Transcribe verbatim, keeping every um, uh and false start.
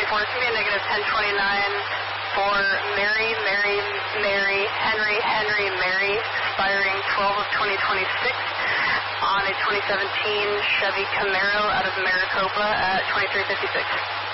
four. It's going to be a negative ten twenty-nine for Mary, Mary, Mary, Henry, Henry, Mary, expiring twelve of twenty twenty-six on a twenty seventeen Chevy Camaro out of Maricopa at twenty-three fifty-six.